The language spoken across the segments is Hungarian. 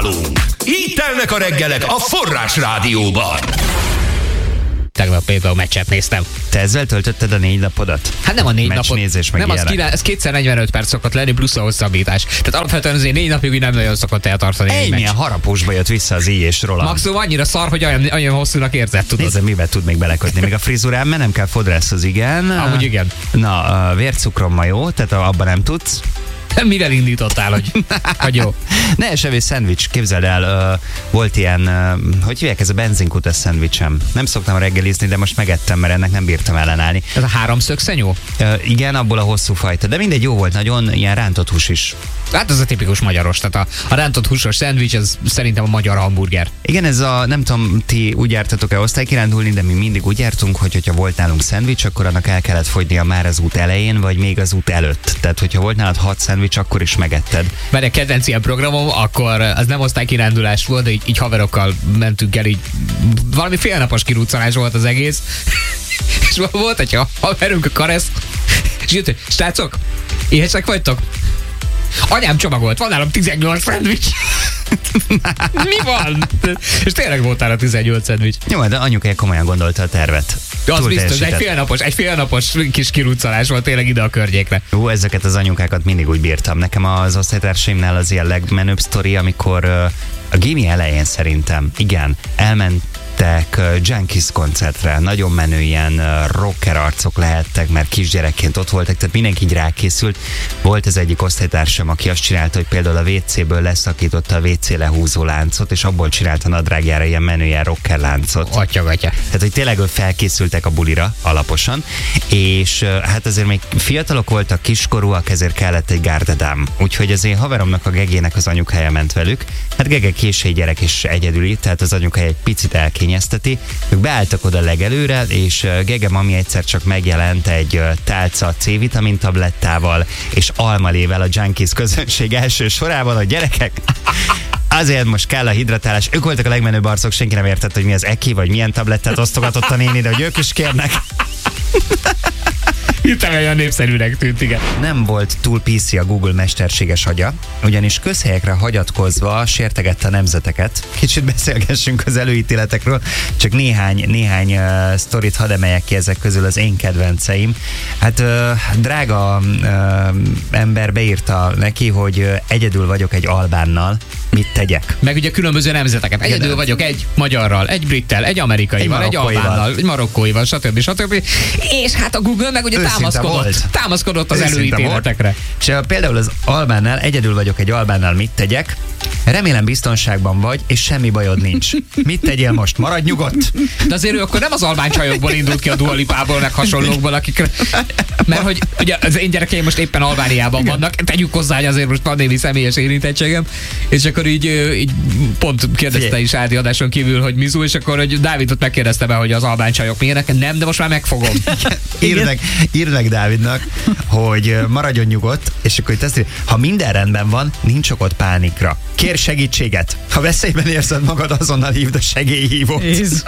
nálunk. Így telnek a reggelek a Forrás Rádióban. Tegnap például meccset néztem. Te ezzel töltötted a 4 napodat? Hát nem a 4 napot. Meccsnézés meg nem, az ilyenek. ez 245 perc szokott lenni, plusz a hosszabbítás. Tehát alapvetően azért 4 napig nem nagyon szokott eltartani egy meccs. Milyen harapósba jött vissza az és Roland. Maximum annyira szar, hogy olyan hosszúnak érzed, tudod. Nézd, mivel tud még belekötni. Még a frizurám, mert nem kell fodrászhoz, igen. Amúgy igen. Na, a vércukrom ma jó, tehát abban nem tudsz. Mivel indítottál, hogy jó? Ne, sevés szendvics, képzeld el, volt ilyen, hogy hívják, ez a benzinkutas szendvicsem. Nem szoktam reggelizni, de most megettem, mert ennek nem bírtam ellenállni. Ez a 3 szögszenyó? Igen, abból a hosszú fajta, de mindegy, jó volt, nagyon ilyen rántott hús is. Hát ez a tipikus magyaros, tehát a rántott húsos szendvics, ez szerintem a magyar hamburger. Igen, ez a, nem tudom, ti úgy jártatok-e osztálykirándulni, de mi mindig úgy jártunk, hogy hogyha volt nálunk szendvics, akkor annak el kellett fogynia már az út elején, vagy még az út előtt. Tehát, hogyha volt nálad 6 szendvics, akkor is megetted. Mert a kedvenc ilyen programom, akkor az nem osztálykirándulás volt, de így haverokkal mentünk el, így valami félnapos kiruccanás volt az egész. És volt egy haverunk, a Karesz, és jött, hogy srácok, éhesek vagytok? Anyám csomagolt, van nálam 18 szendvics. Mi van? És tényleg volt nála 18 szendvics. Jó, de anyukája komolyan gondolta a tervet. Az biztos, egy félnapos kis kiruccanás volt tényleg ide a környékre. Jó, ezeket az anyukákat mindig úgy bírtam. Nekem az osztálytársaimnál az ilyen legmenőbb sztori, amikor a gimi elején szerintem, igen, elmentek Junkies koncertre. Nagyon menő ilyen rocker arcok lehettek, mert kisgyerekként ott voltak, tehát mindenki így rákészült. Volt az egyik osztálytársam, aki azt csinálta, hogy például a WC-ből leszakította a WC lehúzó láncot, és abból csinálta nadrágjára ilyen menő ilyen rocker láncot. Atya. Tehát, hogy tényleg felkészültek a bulira alaposan, és hát azért még fiatalok voltak, kiskorúak, ezért kellett egy gárdadám. Úgyhogy az én haveromnak, a Gegének az anyukája ment velük. Hát Gege késői gyerek és egyedüli, tehát az anyukája egy picit elkényezteti. Ők beálltak oda legelőre, és Gege mami egyszer csak megjelent egy tálca C-vitamin tablettával és almalével a Junkies közönség első sorában. A gyerekek, azért most kell a hidratálás. Ők voltak a legmenőbb arcok, senki nem értett, hogy mi az Eki, vagy milyen tablettát osztogatott a néni, de hogy ők is kérnek. Hirtelen olyan népszerűnek tűnt, igen. Nem volt túl PC a Google mesterséges agya, ugyanis közhelyekre hagyatkozva sértegette a nemzeteket. Kicsit beszélgessünk az előítéletekről, csak néhány sztorit hadd emeljek ki ezek közül, az én kedvenceim. Hát drága ember beírta neki, hogy egyedül vagyok egy albánnal, mit tegyek? Meg ugye különböző nemzeteket. Egyedül vagyok egy magyarral, egy brittel, egy amerikaival, egy albánnal, egy marokkóival, stb. És hát a Google meg ugye támaszkodott az előítéletekre. És például az albánnál, egyedül vagyok egy albánnal, mit tegyek? Remélem biztonságban vagy, és semmi bajod nincs. Mit tegyél most? Maradj nyugodt! De azért ő akkor nem az albán csajokból indult ki, a Dua Lipából, meg hasonlókból, akik... Mert hogy ugye az én gyerekeim most éppen Albániában vannak, tegyük hozzá, hogy azért most van némi személyes érintettségem, és akkor így pont kérdezte is Ádi adáson kívül, hogy Mizu, és akkor hogy Dávidot megkérdezte be, hogy az albán csajok milyenek, nem, de most már megfogom. Írd meg Dávidnak, hogy maradjon nyugodt, és akkor itt azt írja, ha minden rendben van, nincs okod pánikra. Kér segítséget. Ha veszélyben érzed magad, azonnal hívd a segélyhívót.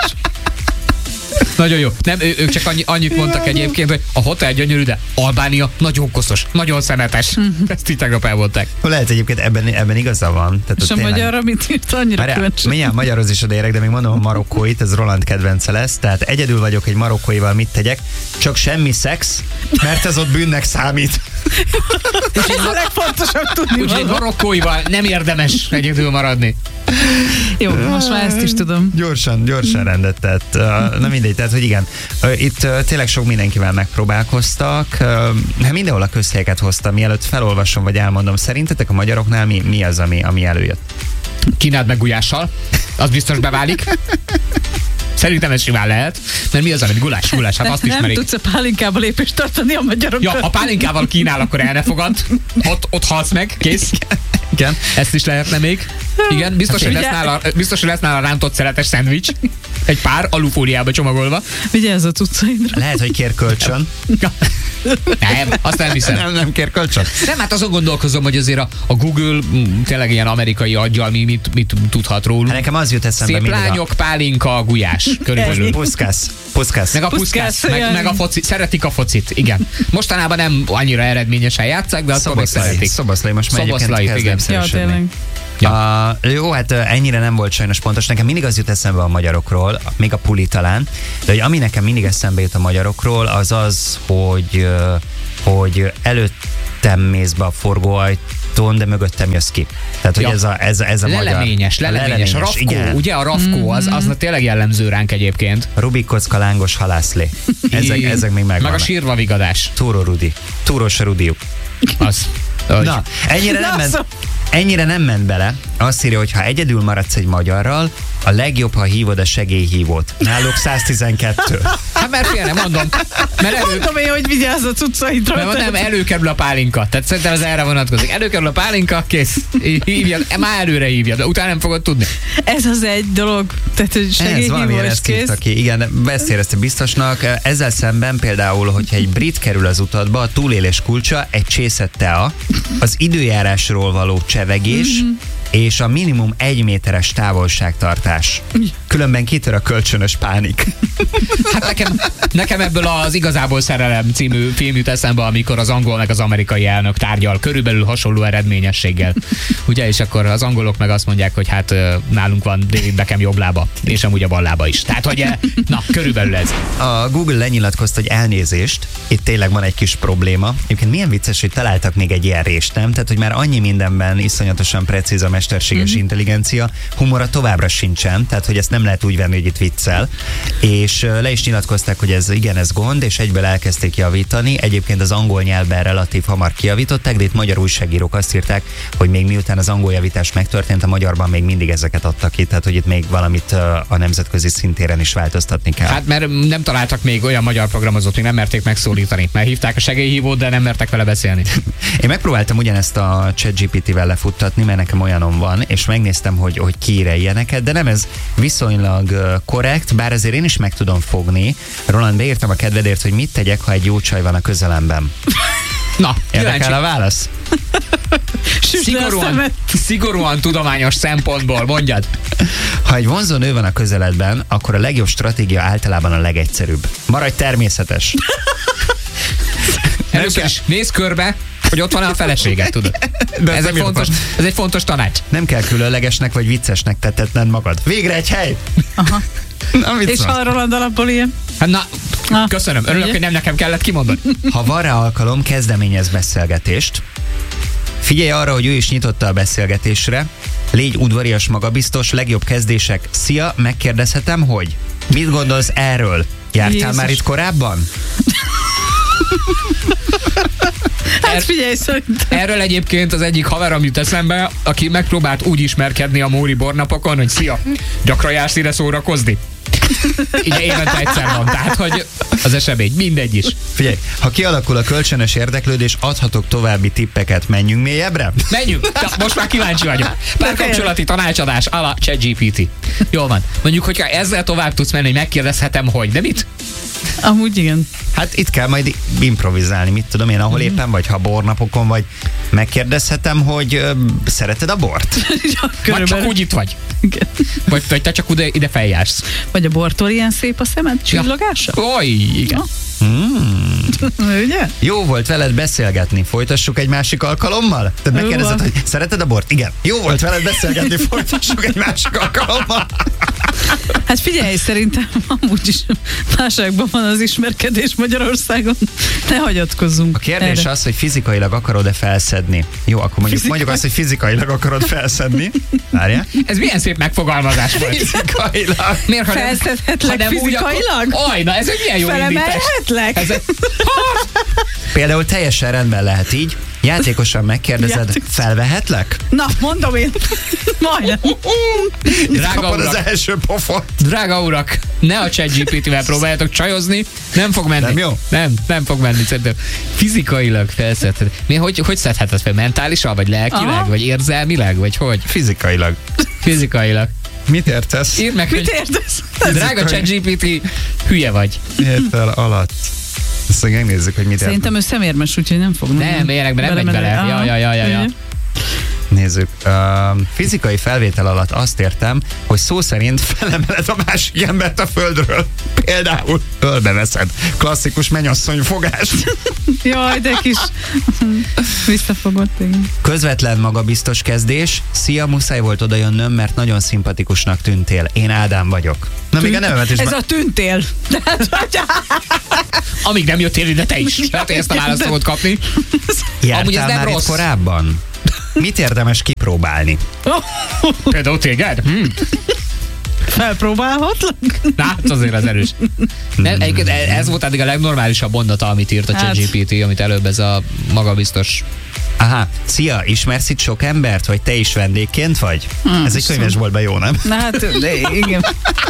Nagyon jó. Nem, ők csak annyit mondtak egyébként, hogy a hotel gyönyörű, de Albánia nagyon koszos, nagyon szemetes. Ezt így tegnap elmondták. Lehet egyébként ebben igaza van. Tehát és a magyarra mit írt, annyira kíváncsi. Mindjárt magyaroz is odaérek, de még mondom a marokkóit, ez Roland kedvence lesz. Tehát egyedül vagyok egy marokkóival, mit tegyek? Csak semmi szex, mert ez ott bűnnek számít. Ez a legfontosabb tudni. Úgyhogy egy marokkóival nem érdemes egyedül maradni. Jó, most már ezt is tudom. Gyorsan rendet tett. Na mindegy, tehát hogy igen, itt tényleg sok mindenkivel megpróbálkoztak. Mindenhol a közhelyeket hoztam, mielőtt felolvasom vagy elmondom. Szerintetek a magyaroknál mi az, ami előjött? Kínáld meg gulyással, az biztos beválik. Szerintem ez simán lehet, mert mi az, amit gulás, hát azt ismerik. Nem tudsz a pálinkával lépést tartani a magyarokkal. Ja, ha pálinkával kínál, akkor el ne fogad. Ott halsz meg, kész. Igen. Ezt is lehetne még. Igen, biztos, hogy lesz nála rántott szeletes szendvics. Egy pár alufóliába csomagolva. Vigyázz a cuccaidra. Lehet, hogy kér kölcsön. Nem, azt nem hiszem. Nem kér kölcsön. Nem, hát azon gondolkozom, hogy azért a Google tényleg ilyen amerikai aggyal mit tudhat róluk. Hát nekem az jut eszembe szép lányok, pálinka, gulyás. Körülbelül. Puszkász. Meg a puszkász, meg a foci. Szeretik a focit, igen. Mostanában nem annyira eredményesen játszák, de azt szeretik. Szoboszlai most már egyébként igen. Ja, tényleg. Ja. Jó, hát ennyire nem volt sajnos pontos. Nekem mindig az jut eszembe a magyarokról, még a puli talán, de hogy ami nekem mindig eszembe jut a magyarokról, az az, hogy előttem mész be a forgóajtón, de mögöttem jössz ki. Tehát, hogy ez a leleményes, magyar... leleményes. A rafkó, igen. ugye a rafkó, az tényleg jellemző ránk egyébként. Rubik kocka, lángos halászlé. Ezek még megvannak. Meg a sírva vigadás. Túró Rudi. Túrós Rudiuk. Az. Na, ennyire nem ment bele. Azt írja, hogy ha egyedül maradsz egy magyarral, a legjobb, ha hívod a segélyhívót. Náluk 112. Hát mert félre, mondom. Mondom én, hogy vigyázz a cuccaidra. Mert nem, előkerül a pálinka. Tehát szerintem ez erre vonatkozik. Előkerül a pálinka, kész. Hívjad, már előre hívjad, de utána nem fogod tudni. Ez az egy dolog. Tehát, hogy segélyhívó is kész. Igen, ezt érezte biztosnak. Ezzel szemben például, hogyha egy brit kerül az utadba, a túlélés kulcsa egy csészet tea, az időjárásról való csevegés, és a minimum 1 méteres távolságtartás. Különben kitör a kölcsönös pánik. Hát nekem ebből az Igazából szerelem című film jut eszembe, amikor az angol meg az amerikai elnök tárgyal, körülbelül hasonló eredményességgel. Ugye, és akkor az angolok meg azt mondják, hogy hát nálunk van David Beckham jobb lába, és amúgy a bal lába is. Tehát, hogy na, körülbelül ez. A Google lenyilatkozta, hogy elnézést, itt tényleg van egy kis probléma. Egyébként milyen vicces, hogy találtak még egy ilyen rést, nem? Tehát, hogy már annyi mindenben iszonyatosan precíz a mesterséges intelligencia, humora továbbra sincsen, tehát, hogy ezt nem lehet úgy venni, hogy itt viccel. És le is nyilatkozták, hogy ez gond, és egyből elkezdték javítani. Egyébként az angol nyelvben relatív hamar kijavították, de itt magyar újságírók azt írták, hogy még miután az angol javítás megtörtént, a magyarban még mindig ezeket adtak ki, tehát hogy itt még valamit a nemzetközi szintéren is változtatni kell. Hát mert nem találtak még olyan magyar programozót, még nem merték megszólítani, mert hívták a segélyhívót, de nem mertek vele beszélni. Én megpróbáltam ugyanezt a ChatGPT-vel lefuttatni, mert nekem olyanom van, és megnéztem, hogy kiír ilyeneket, de nem, ez viszonylag korrekt, bár azért én is meg tudom fogni. Roland, beírtam a kedvedért, hogy mit tegyek, ha egy jó csaj van a közelemben. Na, érdekel a válasz? Szigorúan tudományos szempontból, mondjad. Ha egy vonzó nő van a közeledben, akkor a legjobb stratégia általában a legegyszerűbb. Maradj természetes. Először is nézz körbe, hogy ott van a feleséget, tudod. Ez egy fontos tanács. Nem kell különlegesnek vagy viccesnek tetetned magad. Végre egy hely! Aha. És ha Roland alapból ilyen? Hát köszönöm. Örülök, hogy nem nekem kellett kimondani. Ha van rá alkalom, kezdeményez beszélgetést. Figyelj arra, hogy ő is nyitotta a beszélgetésre. Légy udvarias, magabiztos, legjobb kezdések. Szia, megkérdezhetem, hogy? Mit gondolsz erről? Jártál Jézus. már itt korábban? Hát figyelj, szerintem. Erről egyébként az egyik haverom jut eszembe, aki megpróbált úgy ismerkedni a Móri bornapokon, hogy szia, gyakran jársz ide szórakozni? Így évente egyszer van, tehát hogy az esemény, mindegy is. Figyelj, ha kialakul a kölcsönös érdeklődés, adhatok további tippeket, menjünk mélyebbre? Menjünk, most már kíváncsi vagyok. Párkapcsolati tanácsadás a la ChatGPT. Jól van. Mondjuk, hogyha ezzel tovább tudsz menni, hogy megkérdezhetem, hogy, de mit? Amúgy igen. Hát itt kell majd improvizálni, mit tudom én, ahol éppen vagy, ha bornapokon vagy, megkérdezhetem, hogy szereted a bort? Vagy csak úgy itt vagy? Igen. Vagy te csak ide feljársz? Vagy a bortól ilyen szép a szemed? Csillogása? Oly, igen. Ugye? Jó volt veled beszélgetni, folytassuk egy másik alkalommal? Te megkérdezed, hogy szereted a bort? Igen. Jó volt veled beszélgetni, folytassuk egy másik alkalommal? Hát figyelj, szerintem amúgy is válságban van az ismerkedés Magyarországon. Ne hagyatkozzunk. A kérdés erre. az, hogy fizikailag akarod-e felszedni. Jó, akkor mondjuk azt, hogy fizikailag akarod felszedni. Várjál? Ez milyen szép megfogalmazás volt. Fizikailag. Miért, Felszedhetlek fizikailag? Na ez egy milyen jó indítás. Felemelhetlek? Például teljesen rendben lehet így. Játékosan megkérdezed, felvehetlek? Na, mondom én. Majdnem. Drága Kapod az urak, első pofont. drága urak, ne a ChatGPT-vel próbáljátok csajozni, nem fog menni. Nem jó? Nem fog menni, szerintem. Fizikailag felszedheted. Hogy szedheted fel? Mentálisan, vagy lelkileg, Aha. vagy érzelmileg, vagy hogy? Fizikailag. Fizikailag. Mit értesz? Írd meg, Mit hogy értesz? drága ChatGPT, hülye vagy. Értel alatt. Ezt megnézzük, hogy mit értem. Szerintem ő szemérmes, úgyhogy nem fog. Nem, érekben nem megy bele. Ja. Nézzük. Fizikai felvétel alatt azt értem, hogy szó szerint felemeled a másik embert a földről. Például ölbeveszed. Klasszikus mennyasszony fogás. Jaj, de kis visszafogott, igen. Közvetlen magabiztos kezdés. Szia, muszáj volt odajönnöm, mert nagyon szimpatikusnak tűntél. Én Ádám vagyok. Na, még a nevemet is... Ez a tűntél. Amíg nem jöttél ide, te is. Tehát ezt a választ fogod kapni. Amúgy ez Jártál nem már itt rossz. korábban? Mit érdemes kipróbálni? Például téged? Felpróbálhatlak? Na, hát azért az erős. Nem, egyébként ez volt eddig a legnormálisabb mondata, amit írt a ChatGPT, amit előbb ez a magabiztos. Aha, szia, ismersz itt sok embert, vagy te is vendégként vagy? Ez egy könyvesboltban jó, nem? Na hát, de igen.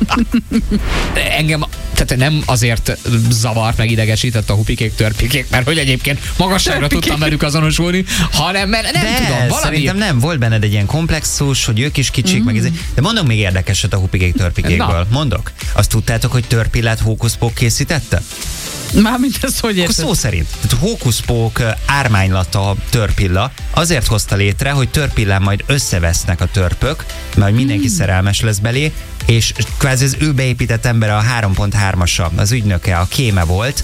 Engem tehát nem azért zavart, meg idegesített a hupikék, törpikék, mert hogy egyébként magasságra tudtam velük azonosulni, hanem mert nem tudom, valami... Szerintem nem, volt benned egy ilyen komplexus, hogy ők is kicsik, meg ez. De mondom még érdekeset a hupikék, törpikékből. Na. Mondok. Azt tudtátok, hogy Törpillát Hókuszpók készítette? Mármint ez hogy Akkor érted? szó szerint. Tehát Hókuszpók ármánylata Törpilla azért hozta létre, hogy Törpillán majd összevesznek a törpök, mert hogy mindenki szerelmes lesz belé, és kvázi az ő beépített ember a 3.3-asa, az ügynöke, a kéme volt,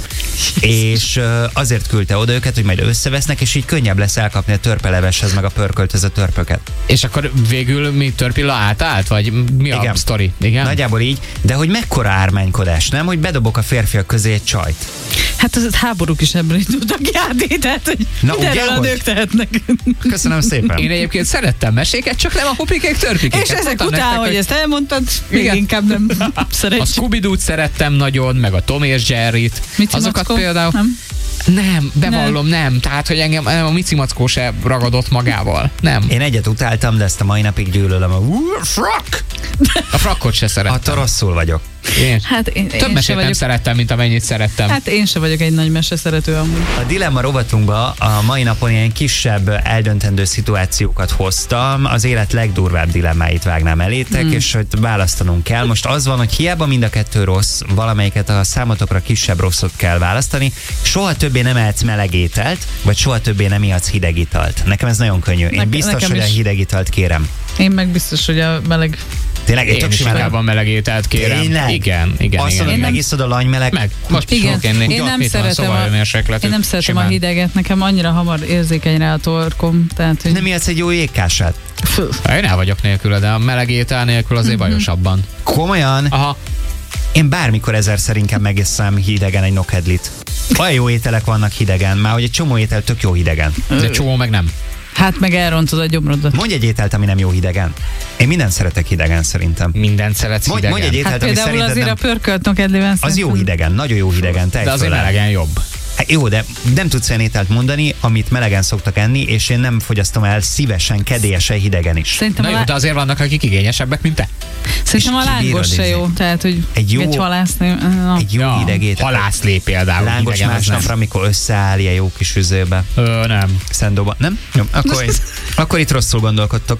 és azért küldte oda őket, hogy majd összevesznek, és így könnyebb lesz elkapni a törpeleveshez, meg a pörkölthez a törpöket. És akkor végül mi Törpilla átállt? Vagy mi a sztori? Igen? Nagyjából így, de hogy mekkora ármánykodás, nem? Hogy bedobok a férfiak közé egy csajt. Hát az háborúk is ebből indultak ki, tehát hogy Na, ugye, mindenről a hogy? nők tehetnek. Köszönöm szépen. Én egyébként szerettem meséket, csak nem a hupikék, törpikék. És ezek után, hogy ezt elmondtad, még Igen. inkább nem A szeretjük. Scooby-Doo-t szerettem nagyon, meg a Tom és Jerryt. Mici Azokat Mackó? például... Nem? Nem, bevallom, nem. Tehát, hogy engem a Mici Mackó se ragadott magával. Nem. Én egyet utáltam, de ezt a mai napig gyűlölöm. Frak! A frakkot se szerettem. Attól rosszul vagyok. Én Hát én több se mesét nem vagyok. szerettem, mint amennyit szerettem. Hát én se vagyok egy nagy mese szerető amúgy. A Dilemma rovatunkba a mai napon ilyen kisebb eldöntendő szituációkat hoztam, az élet legdurvább dilemmáit vágnám elétek, és hogy választanunk kell. Most az van, hogy hiába mind a kettő rossz, valamelyiket a számotokra kisebb rosszot kell választani, soha többé nem ehetsz meleg ételt, vagy soha többé nem ihatsz hideg italt. Nekem ez nagyon könnyű. Én biztos, nekem hogy a is. hideg italt kérem. Én meg biztos, hogy a meleg. Tényleg, Én tök is simán inkább a meleg ételt kérem. Tényleg? Igen, igen, Azt igen. mondod, igen. megiszod a lanymeleg? Meg, most Igen. is enni. Én nem Itt van, szeretem szobahőmérsékletű. Én nem szeretem Simán. a hideget, nekem annyira hamar érzékeny rá a torkom, tehát hogy... Nem ihatsz egy jó jégkását? Fú. Én el vagyok nélküle, de a meleg étel nélkül azért bajosabban. Komolyan? Aha. Én bármikor ezerszer inkább megiszem hidegen egy nokedlit. Olyan jó ételek vannak hidegen, már hogy egy csomó étel tök jó hidegen. De csomó meg nem. Hát meg elrontod a gyomrodat. Mondj egy ételt, ami nem jó hidegen. Én mindent szeretek hidegen szerintem. Mindent szeretsz Mondj hidegen. egy ételt, Hát ami például szerinted azért nem... a pörkölt nokedliben Az jó hidegen, nagyon jó hidegen. De azért melegen jobb. Hát jó, de nem tudsz olyan ételt mondani, amit melegen szoktak enni, és én nem fogyasztom el szívesen, kedélyesen hidegen is. Szerintem, Na jó, de azért vannak, akik igényesebbek, mint te. szerintem a és lángos kibírod se izé. jó, tehát hogy Egy jó- egy halászni. Na. Egy jó hideg étel. Halászlé például. Lángos hidegen, az másnapra, nem. amikor összeáll ilyen jó kis üzőbe. Nem. Szendóba. Nem? Jó, akkor itt rosszul gondolkodtok.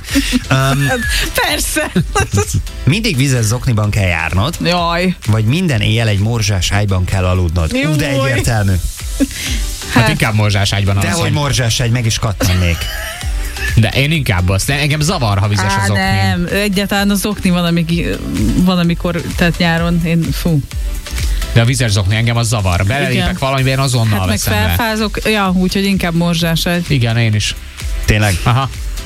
Persze! Mindig vizes zokniban kell járnod, Jaj. vagy minden éjjel egy morzsás ágyban kell aludnod. Jó, De egyértelmű. Hát inkább morzsás ágyban Dehogy alszom. morzsás ágy, meg is kattannék. De én inkább azt. De engem zavar, ha vizes az okni. Nem, egyáltalán az okni van, amikor, tehát nyáron, fú. De a vizes zokni engem az zavar. Belelépek Igen. valamiben, azonnal Hát meg veszem le. felfázok, ja, úgyhogy inkább morzsás egy. Igen, én is. Tényleg. Aha.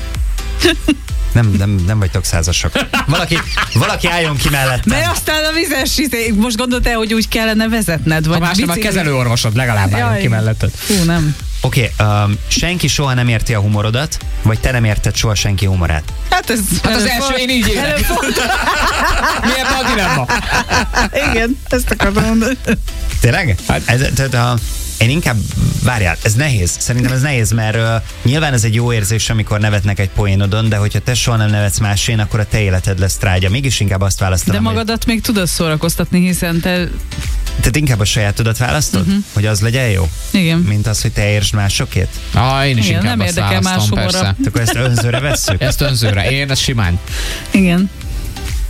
Nem vagytok százasok. Valaki álljon ki mellettem. De aztán a vizes, most gondoltál, hogy úgy kellene vezetned, Ha vagy más nem, a bicikli- kezelőorvosod legalább álljon Jaj. ki melletted. Fú, nem. Oké, senki soha nem érti a humorodat, vagy te nem érted soha senki humorát. Hát ez... Hát az első én így élek. Mi ebben a dilemma? Igen, ezt akartam mondani. Tényleg? Én inkább, várjál, ez nehéz. Szerintem ez nehéz, mert nyilván ez egy jó érzés, amikor nevetnek egy poénodon, de hogyha te soha nem nevetsz másén, akkor a te életed lesz trágya. Mégis inkább azt De választanám. magadat még tudod szórakoztatni, hiszen te... Tehát inkább a sajátodat választod? Hogy az legyen jó? Igen. Mint az, hogy te értsd másokét? Én is Igen, inkább nem azt érdekel más választom, humora. persze. Akkor ezt önzőre vesszük? Ezt önzőre. Én ezt simán. Igen.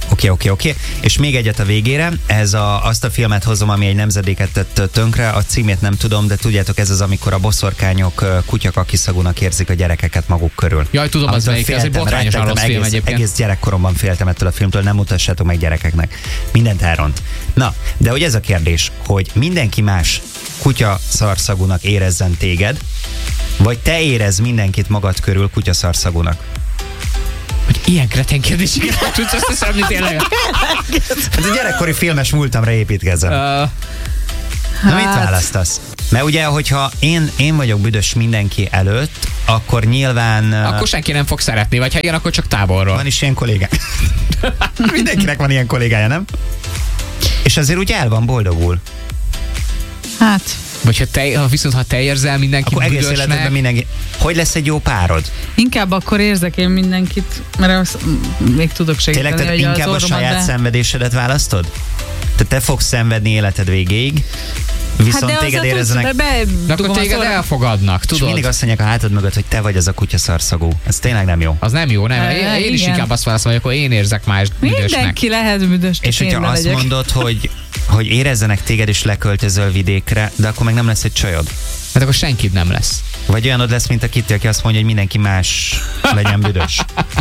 Oké. És még egyet a végére, azt a filmet hozom, ami egy nemzedéket tett tönkre, a címét nem tudom, de tudjátok, ez az, amikor a boszorkányok kutyakakiszagúnak érzik a gyerekeket maguk körül. Jaj, tudom, az melyik, ez egy botrányosan rossz film egyébként. Egész gyerekkoromban féltem ettől a filmtől, nem mutassátok meg gyerekeknek. Mindent elront. Na, de hogy ez a kérdés, hogy mindenki más kutyaszarszagúnak érezzen téged, vagy te érez mindenkit magad körül kutyaszarszagúnak? Hogy ilyen kretén kérdéseket tudsz összeszedni tényleg? Hát a gyerekkori filmes múltamra építkezem. Na mit választasz? Mert ugye, hogyha én vagyok büdös mindenki előtt, akkor nyilván... Akkor senki nem fog szeretni, vagy ha ilyen, akkor csak távolról. Van is ilyen kollégák. Mindenkinek van ilyen kollégája, nem? És azért úgy el van, boldogul. Hát... Vagy ha te érzel mindenkit akkor büdösnek... egész életedben mindenki... Hogy lesz egy jó párod? Inkább akkor érzek én mindenkit, mert azt még tudok segíteni. Tényleg, tehát inkább a saját szenvedésedet választod? Tehát te fogsz szenvedni életed végéig, viszont hát téged érezzenek... De akkor téged elfogadnak, tudod? És mindig azt mondják a hátad mögött, hogy te vagy az a kutyaszarszagú. Ez tényleg nem jó. Az nem jó, nem. Én is inkább azt válaszolom, hogy akkor én érzek más büdösnek. Mindenki lehet büdös, és hogyha azt mondod, hogy érezzenek téged és leköltözöl vidékre, de akkor meg nem lesz egy csajod. Hát akkor senkit nem lesz. Vagy olyanod lesz, mint a Kitty, aki azt mondja, hogy mindenki más legyen büdös.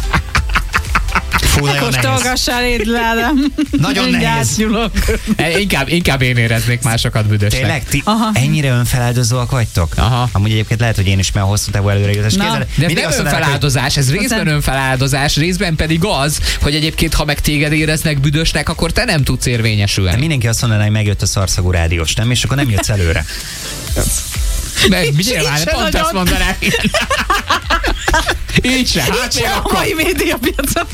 Fú, nagyon kóstolgassál édlelem. Nagyon nehéz. Inkább én éreznék másokat büdösnek. Tényleg? Ti ennyire önfeláldozóak vagytok? Aha. Amúgy egyébként lehet, hogy én is már hosszú távú előrejutás. De ez nem önfeláldozás, ez részben önfeláldozás, részben pedig az, hogy egyébként ha meg téged éreznek büdösnek, akkor te nem tudsz érvényesülni. De mindenki azt mondaná, hogy megjött a szarszagú rádiós, nem? És akkor nem jössz előre. Nyilván, pont ezt mondanák. Így se, hát még akkor. A mai médiapiacon.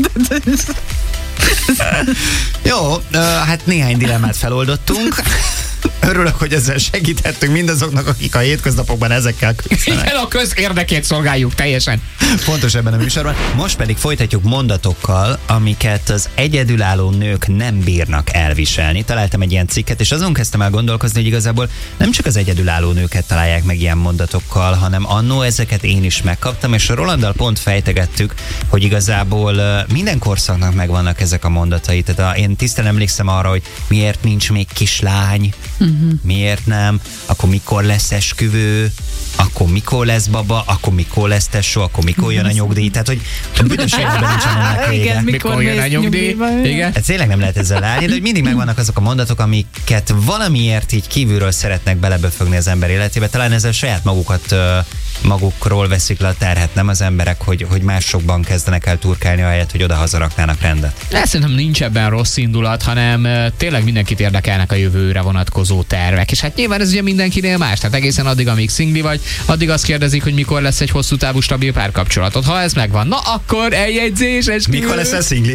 Jó, hát néhány dilemmát feloldottunk. Örülök, hogy ezzel segítettünk mindazoknak, akik a hétköznapokban ezekkel küzdenek. Igen, a közérdekét szolgáljuk teljesen. Fontos ebben a műsorban. Most pedig folytatjuk mondatokkal, amiket az egyedülálló nők nem bírnak elviselni. Találtam egy ilyen cikket, és azon kezdtem el gondolkozni, hogy igazából nem csak az egyedülálló nőket találják meg ilyen mondatokkal, hanem annó ezeket én is megkaptam, és a Rolanddal pont fejtegettük, hogy igazából minden korszaknak megvannak ezek a mondatai. Tehát én tisztán emlékszem arra, hogy miért nincs még kislány, miért nem, akkor mikor lesz esküvő, akkor mikor lesz baba, akkor mikor lesz tesó, akkor mikor jön a nyugdíj. Tehát, hogy a büdös életben nincsen ennek vége. Igen, mikor jön a nyugdíj. Igen. Hát tényleg nem lehet ezzel állni, de hogy mindig megvannak azok a mondatok, amiket valamiért így kívülről szeretnek beleböfögni az ember életébe. Talán ezzel saját magukról veszik le a terhet, nem az emberek, hogy másokban kezdenek el turkálni, ahelyett, hogy oda-haza raknának rendet. Szerintem nincs ebben rossz indulat, hanem tényleg mindenkit érdekelnek a jövőre vonatkozó tervek. És hát nyilván ez ugye mindenkinél más. Tehát egészen addig, amíg szingli vagy, addig azt kérdezik, hogy mikor lesz egy hosszú távú stabil párkapcsolatod. Ha ez megvan, na akkor eljegyzés, esküvő. Mikor lesz szingli?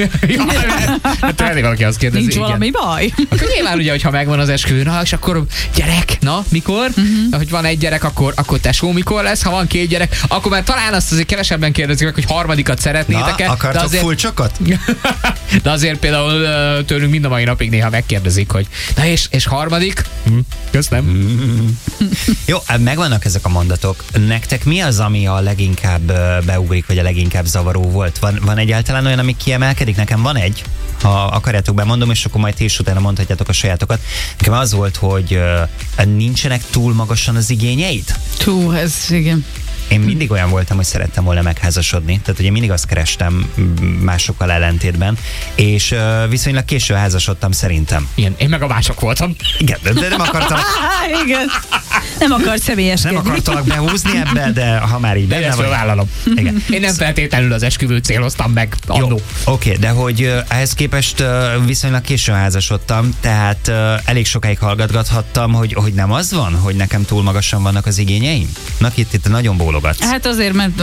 Hát tényleg valaki azt kérdezi. Nincs valami baj. Akkor nyilván ugye, hogyha megvan az esküvő, na és akkor gyerek, na mikor? Hogy van egy gyerek, akkor tesó mikor lesz, ha van két gyerek, akkor már talán azt azért kevesebben kérdezik meg, hogy harmadikat szeretnétek-e. Na, akartok fulcsokat? De azért például tőlünk mind a mai napig néha megkérdezik, hogy na és harmadik? Köszönöm. Jó, megvannak ezek a mondatok. Nektek mi az, ami a leginkább beugrik, vagy a leginkább zavaró volt? Van egyáltalán olyan, ami kiemelkedik? Nekem van egy. Ha akarjátok, bemondom, és akkor majd ti is utána mondhatjátok a sajátokat. Nekem az volt, hogy nincsenek túl magasan az igényeid? Ez igen. Én mindig olyan voltam, hogy szerettem volna megházasodni, tehát ugye mindig azt kerestem másokkal ellentétben, és viszonylag késő házasodtam szerintem. Igen, én meg a mások voltam. Igen, de nem akartam. Igen. Nem akart személyeskedni. Nem akartalak behúzni ebbe, de ha már így benne vagy. Vállalom. Igen. Én nem feltétlenül az esküvőt céloztam meg annó. Oké, de hogy ehhez képest viszonylag későn házasodtam, tehát elég sokáig hallgatgathattam, hogy nem az van, hogy nekem túl magasan vannak az igényeim? Itt nagyon bólogatsz. Hát azért, mert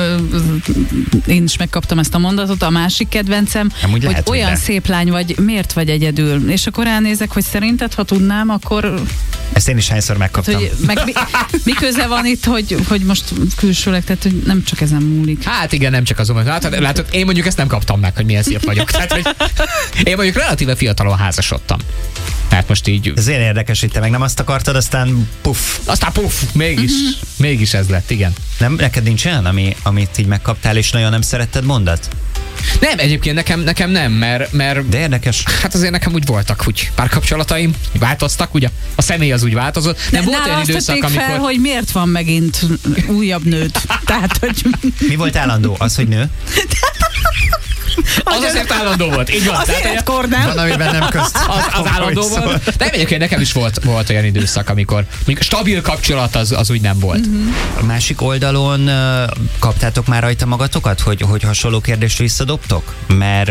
én is megkaptam ezt a mondatot, a másik kedvencem, hogy lehet, olyan hogy szép lány vagy, miért vagy egyedül? És akkor elnézek, hogy szerinted, ha tudnám, akkor... Ezt én is hányszor megkaptam. Hát, mi köze van itt, hogy most külsőleg, tehát hogy nem csak ezen múlik. Hát igen, nem csak azon. Látod, én mondjuk ezt nem kaptam meg, hogy milyen szép vagyok. Tehát, hogy én mondjuk relatíve fiatalon házasodtam. Tehát most így... Ez én érdekes, hogy te meg nem azt akartad, aztán puff. Aztán puff, mégis ez lett, igen. Nem, neked nincs olyan, amit így megkaptál, és nagyon nem szeretted mondat? Nem, egyébként nekem nem, mert de érdekes. Hát azért nekem úgy voltak úgy párkapcsolataim, változtak, ugye a személy az úgy változott. Nem volt olyan időszak, amikor... fel, hogy miért van megint újabb nőt. Tehát, hogy... Mi volt állandó? Az, hogy nő? Az azért állandó volt. Így van. Az életkor nem. Van, amiben nem közt. Az állandó volt. De egyébként nekem is volt olyan időszak, amikor stabil kapcsolat az úgy nem volt. A másik oldalon kaptátok már rajta magatokat, hogy hasonló kérdést visszadobtok? Mert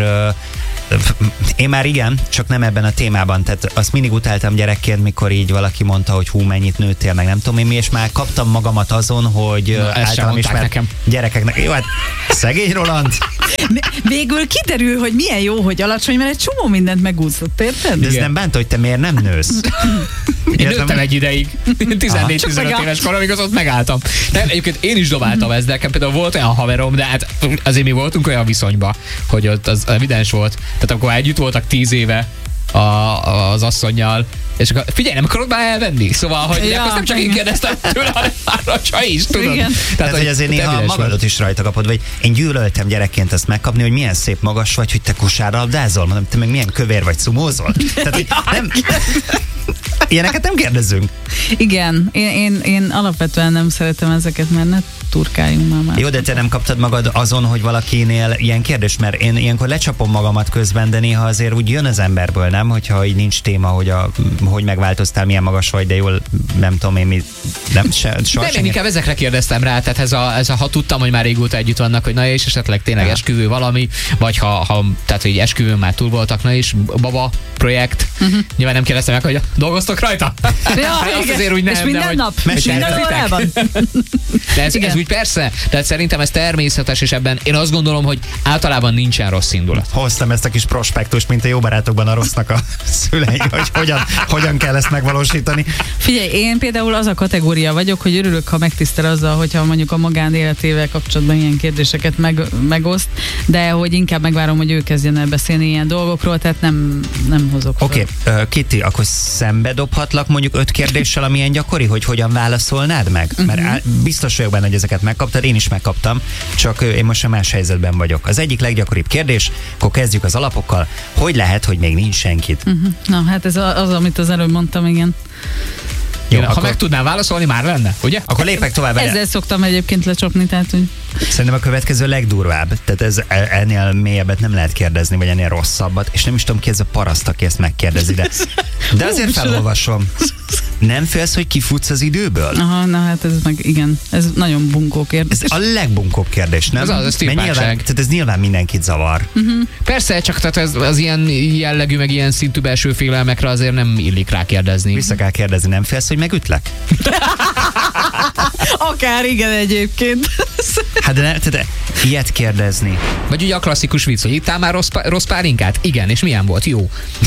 én már igen, csak nem ebben a témában. Tehát azt mindig utáltam gyerekként, mikor így valaki mondta, hogy hú, mennyit nőttél, meg nem tudom én mi, és már kaptam magamat azon, hogy általam ismert nekem. Gyerekeknek. Jó, hát szegény Roland. Végül kiderül, hogy milyen jó, hogy alacsony, mert egy csomó mindent megúszott, érted? De ez nem bánt, hogy te miért nem nősz? Én nőttem egy ideig, 14-15 éves korom, amikor ott megálltam. Nem, egyébként én is dobáltam ezt, de nekem például volt olyan haverom, de hát azért mi voltunk olyan viszonyban, hogy ott az evidens volt. Tehát akkor együtt voltak 10 éve az asszonnyal, és akkor figyelj, nem akarod már elvenni? Szóval, hogy ja, azt nem csak én kérdeztem tőle, hanem már a csaj is, tudod? Igen. Tehát, hogy azért néha magadot is rajta kapod, vagy én gyűlöltem gyerekként ezt megkapni, hogy milyen szép magas vagy, hogy te kosárlabdázol, mondom, te meg milyen kövér vagy, szumózol. Tehát, hogy nem... Ilyeneket nem kérdezünk. Igen, én alapvetően nem szeretem ezeket, mert ne turkáljunk már. Jó, de te nem kaptad magad azon, hogy valakinél ilyen kérdés, mert én ilyenkor lecsapom magamat közben, de néha azért úgy jön az emberből, nem? Hogyha így nincs téma, hogy megváltoztál, milyen magas vagy, de jól nem tudom én mi, nem, én inkább ezekre kérdeztem rá, tehát ez a ha tudtam, hogy már régóta együtt vannak, hogy na és esetleg tényleg esküvő valami, vagy ha tehát, hogy esküvőn már túl voltak, na és baba projekt. Nyilván nem kérdeztem meg, hogy dolgoztok rajta? Ja, azt azért úgy nem, és minden de, nap? Minden órában? De ez úgy persze, tehát szerintem ez természetes, és ebben én azt gondolom, hogy általában nincsen rossz indulat. Hoztam ezt a kis prospektust, mint a Jó barátokban a rossznak a szülei, hogy hogyan kell ezt megvalósítani. Figyelj, én például az a kategória vagyok, hogy örülök, ha megtisztel azzal, hogyha mondjuk a magánéletével kapcsolatban ilyen kérdéseket megoszt, de hogy inkább megvárom, hogy ő kezdjen el beszélni ilyen dolgokról, tehát nem hozok fel. Oké, Kitty, akkor szembe dobhatlak mondjuk 5 kérdéssel, amilyen gyakori, hogy hogyan válaszolnád meg? Mert biztos vagyok benne, hogy ezeket megkaptad, én is megkaptam, csak én most a más helyzetben vagyok. Az egyik leggyakoribb kérdés, akkor kezdjük az alapokkal, hogy lehet, hogy még nincs senkit? Na, hát ez az, amit az előbb mondtam, igen. Jó, ha meg tudnál válaszolni, már lenne, ugye? Akkor lépek tovább. Ezzel szoktam egyébként lecsapni, tehát hogy... Szerintem a következő legdurvább. Tehát ez ennél mélyebbet nem lehet kérdezni, vagy ennél rosszabbat, és nem is tudom ki ez a paraszt, aki ezt megkérdezi, de azért felolvasom. Nem félsz, hogy kifutsz az időből? Aha, na hát ez meg igen, ez nagyon bunkó kérdés. Ez a legbunkóbb kérdés, nem? Ez tehát ez nyilván mindenkit zavar. Persze, csak tehát ez, az ilyen jellegű, meg ilyen szintű belső félelmekre azért nem illik rá kérdezni. Vissza kell kérdezni, nem félsz, hogy megütlek? Akár igen egyébként. Hát de ilyet kérdezni. Vagy ugye a klasszikus vicc, hogy ittál már rossz pálinkát? Igen, és milyen volt? Jó.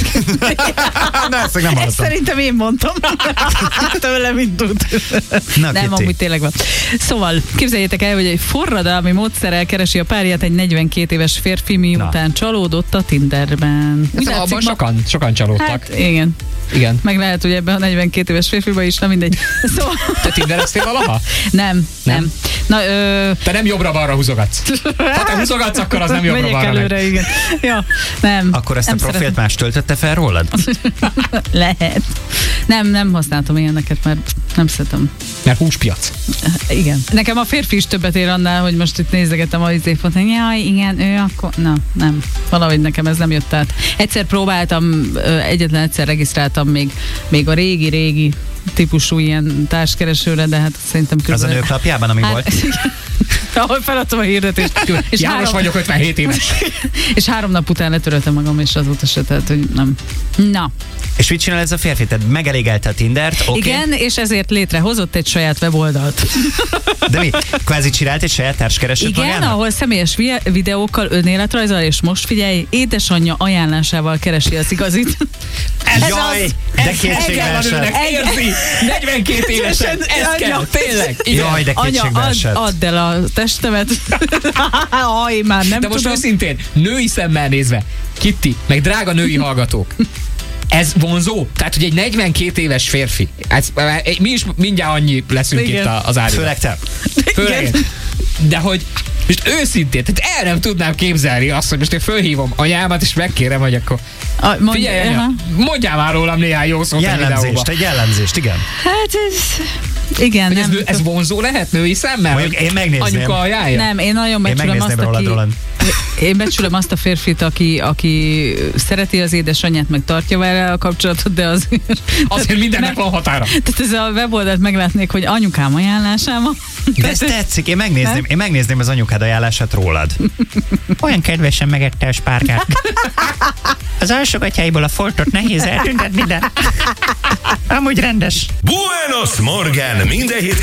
Ezt szerintem én mondtam. Tőle, mint tud. Nem, amúgy tényleg van. Szóval képzeljétek el, hogy egy forradalmi módszerrel keresi a párját egy 42 éves férfi, miután csalódott a Tinderben. Abban sokan csalódtak. Hát, igen. Meg lehet, hogy ebben a 42 éves férfiban is, nem mindegy. Szóval... Te tindereztél valaha? Nem. Na, te nem jobbra-balra húzogatsz. Ha te húzogatsz, akkor az nem jobbra-balra megy. Előre, igen. Ja, nem. Akkor ezt a profilt más töltötte fel rólad? Lehet. Nem használtam ilyeneket, mert nem szeretem. Mert húspiac. Igen. Nekem a férfi is többet ér annál, hogy most itt nézegetem a izéfot, hogy jaj, igen, ő akkor... Na, nem. Valahogy nekem ez nem jött át. Egyszer próbáltam, egyetlen egyszer regisztráltam még a régi típusú ilyen társkeresőre, de hát szerintem körülbelül... Az a nők napjában, ami volt? Ahol feladtam a hirdetést. És János vagyok, 57 éves. És 3 nap után letöröltem magam, és azóta se, tehát, hogy nem. Na. És mit csinál ez a férfi? Tehát megelégelte a Tindert, okay. Igen, és ezért létrehozott egy saját weboldalt. De mi? Kvázi csinált egy saját társkeresőt igen, magának? ahol személyes videókkal, önéletrajzzal, és most figyelj, édesanyja ajánlásával keresi az igazit. Jaj, de kétségbeesett. Érzi, 42 évesen, ez kell, tényleg. Jaj, de kétségbeesett. Add el a testemet. Aj, már nem de most tudom. őszintén, női szemmel nézve, Kitty, meg drága női hallgatók, ez vonzó? Tehát, hogy egy 42 éves férfi, mi is mindjárt annyi leszünk igen. Itt az ágyban. Főleg te. Főleg. De hogy Most őszintén, tehát el nem tudnám képzelni azt, hogy most én fölhívom anyámat, és megkérem, hogy akkor figyelj, anya, mondjál már rólam néhány jó szót a videóba. Egy jellemzést, igen. Hát igen, nem. Ez vonzó lehet női szemmel? Mondjuk én megnézném. Anyuka ajája? Nem, én nagyon becsülöm azt, én becsülöm azt a férfit, aki szereti az édesanyját, meg tartja vele a kapcsolatot, de azért mindennek van határa. Tehát ez a weboldalt meglátnék, hogy anyukám ajánlásában. De ez tetszik, én megnézném az anyukád ajánlását rólad. Olyan kedvesen megette a spárgát. Az alsógatyáiból a foltot nehéz eltüntetni, de amúgy rendes. Buenos Morgen! Minden hétköznap